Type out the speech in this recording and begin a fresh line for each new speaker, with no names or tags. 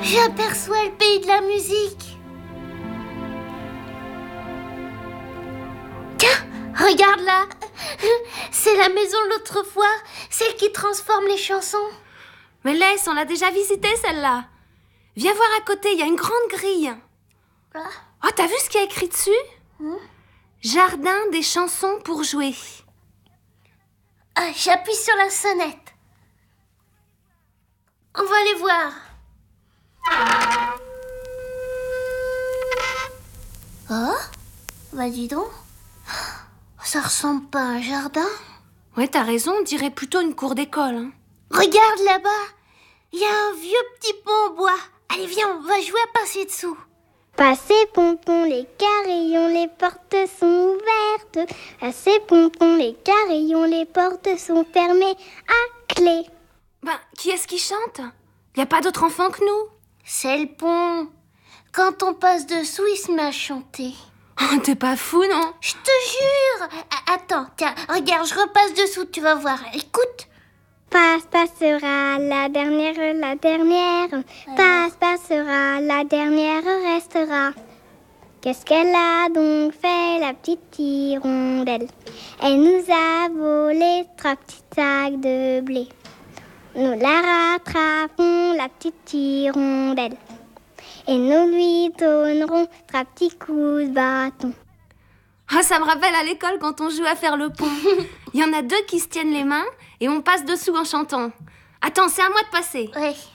J'aperçois le pays de la musique. Tiens, regarde là. C'est la maison de l'autre fois, celle qui transforme les chansons.
Mais laisse, on l'a déjà visitée celle-là. Viens voir à côté, il y a une grande grille. Oh, t'as vu ce qu'il y a écrit dessus? Jardin des chansons pour jouer.
Ah, j'appuie sur la sonnette. On va aller voir. Oh, bah dis donc. Ça ressemble pas à un jardin.
Ouais, t'as raison, on dirait plutôt une cour d'école. Hein.
Regarde là-bas. Il y a un vieux petit pont en bois. Allez, viens, on va jouer à passer dessous.
Passez pompons les carillons, les portes sont ouvertes. Passez pompons les carillons, les portes sont fermées à clé.
Ben, qui est-ce qui chante? Y a pas d'autres enfants que nous?
C'est le pont. Quand on passe dessous, il se met à chanter.
Oh, t'es pas fou, non?
Je te jure. Attends, tiens, regarde, je repasse dessous, tu vas voir. Écoute.
Passera la dernière. Passera la dernière restera. Qu'est-ce qu'elle a donc fait, la petite hirondelle? Elle nous a volé 3 petits sacs de blé. Nous la rattrapons, la petite hirondelle. Et nous lui donnerons 3 petits coups de bâton.
Ah, ça me rappelle à l'école quand on joue à faire le pont. Il y en a 2 qui se tiennent les mains et on passe dessous en chantant. Attends, c'est à moi de passer.
Ouais.